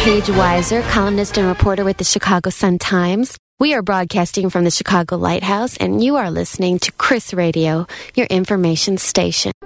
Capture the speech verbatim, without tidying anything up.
Paige Weiser, columnist and reporter with the Chicago Sun-Times. We are broadcasting from the Chicago Lighthouse, and you are listening to Chris Radio, your information station.